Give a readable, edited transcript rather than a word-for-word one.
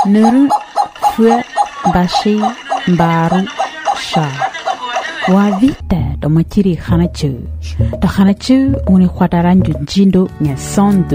Nuru fue bashi baru sha. Wa vita do machiri khanachu. Do khanachu uni khwadaran jindo nya sondu.